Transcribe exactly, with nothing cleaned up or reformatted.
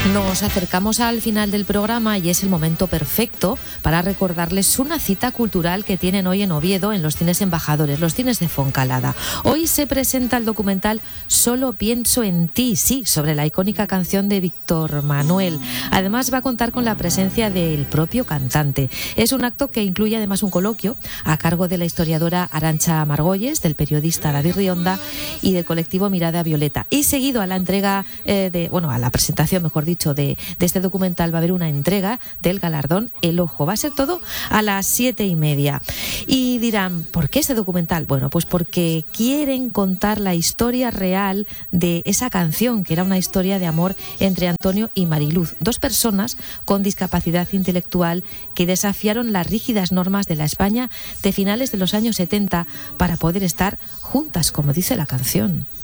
Nos acercamos al final del programa y es el momento perfecto para recordarles una cita cultural que tienen hoy en Oviedo en los Cines Embajadores, los cines de Foncalada. Hoy se presenta el documental Solo pienso en ti, sí, sobre la icónica canción de Víctor Manuel. Además va a contar con la presencia del propio cantante. Es un acto que incluye además un coloquio a cargo de la historiadora Arantxa Margolles, del periodista David Rionda y del colectivo Mirada Violeta. Y seguido a la entrega eh, de, bueno, a la presentación, mejor dicho, Dicho, de, de este documental va a haber una entrega del galardón El Ojo. Va a ser todo a las siete y media. Y dirán, ¿por qué ese documental? Bueno, pues porque quieren contar la historia real de esa canción, que era una historia de amor entre Antonio y Mariluz, dos personas con discapacidad intelectual que desafiaron las rígidas normas de la España de finales de los años setenta para poder estar juntas, como dice la canción.